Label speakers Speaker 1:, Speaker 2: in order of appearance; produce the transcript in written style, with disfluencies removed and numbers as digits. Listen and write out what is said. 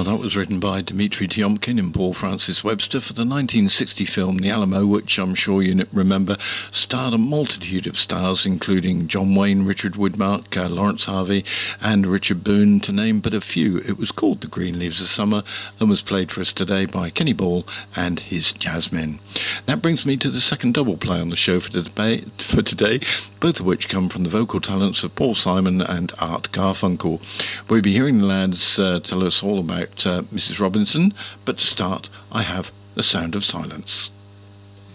Speaker 1: that was written by Dmitri Tiomkin and Paul Francis Webster for the 1960 film The Alamo, which I'm sure you remember starred a multitude of stars, including John Wayne, Richard Widmark, Lawrence Harvey and Richard Boone, to name but a few. It was called The Green Leaves of Summer and was played for us today by Kenny Ball and his Jazzmen. That brings me to the second double play on the show for today, both of which come from the vocal talents of Paul Simon and Art Garfunkel. We'll be hearing the lads tell us all about Mrs. Robinson, but to start, I have The Sound of Silence.